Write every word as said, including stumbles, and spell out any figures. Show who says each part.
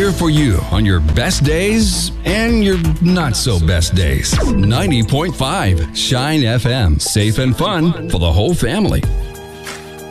Speaker 1: here for you on your best days and your not so best days. ninety point five Shine F M. Safe and fun for the whole family.